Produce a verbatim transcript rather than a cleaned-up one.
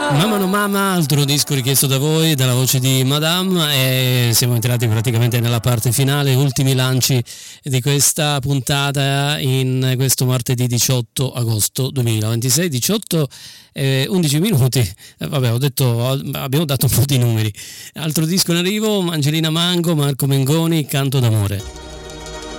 Mamma no mamma, altro disco richiesto da voi, dalla voce di Madame, e siamo entrati praticamente nella parte finale, ultimi lanci di questa puntata in questo martedì diciotto agosto duemilaventisei, diciotto e undici minuti, eh, vabbè ho detto, abbiamo dato un po' di numeri. Altro disco in arrivo, Angelina Mango, Marco Mengoni, Canto d'amore.